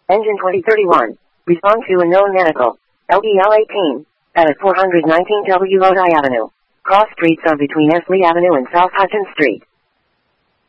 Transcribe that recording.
Engine 2031. Respond to a known medical. LDL 18. At 419 W. Lodi Avenue. Cross streets are between Esley Avenue and South Hutton Street.